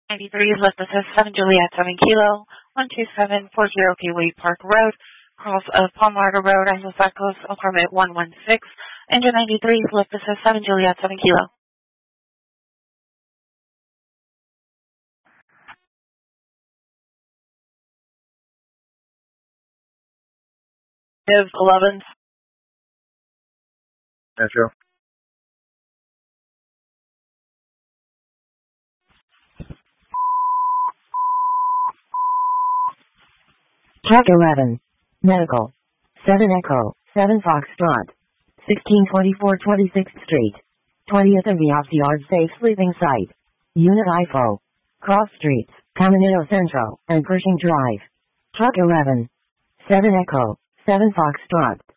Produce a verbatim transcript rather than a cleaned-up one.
ninety-three, left this is seven Juliet, seven Kilo, one two seven four zero Gateway Park Road, cross of Palmarga Road, as Los Echoes, apartment one one six. Engine ninety-three, left this is seven Juliet, seven Kilo. Div eleven. Metro. Truck eleven. Medical. seven Echo, seven Foxtrot. sixteen twenty-four twenty-sixth Street. twentieth and the off-yard safe sleeping site. Unit I F O. Cross Streets, Caminito Centro, and Pershing Drive. Truck eleven. seven Echo, seven Foxtrot.